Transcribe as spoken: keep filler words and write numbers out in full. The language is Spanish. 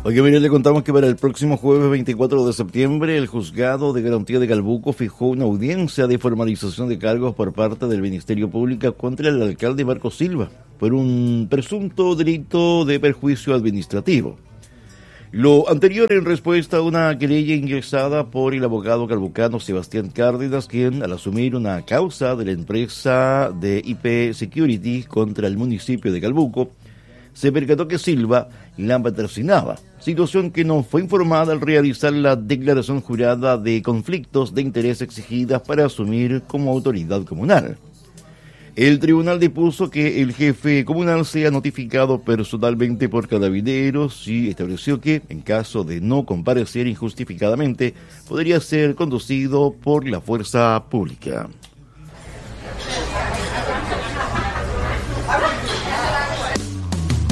Oiga, mire, le contamos que para el próximo jueves veinticuatro de septiembre, el Juzgado de Garantía de Calbuco fijó una audiencia de formalización de cargos por parte del Ministerio Público contra el alcalde Marcos Silva por un presunto delito de perjuicio administrativo. Lo anterior en respuesta a una querella ingresada por el abogado calbucano Sebastián Cárdenas, quien al asumir una causa de la empresa de I P Security contra el municipio de Calbuco, se percató que Silva la patrocinaba, situación que no fue informada al realizar la declaración jurada de conflictos de interés exigidas para asumir como autoridad comunal. El tribunal dispuso que el jefe comunal sea notificado personalmente por Carabineros y estableció que, en caso de no comparecer injustificadamente, podría ser conducido por la fuerza pública.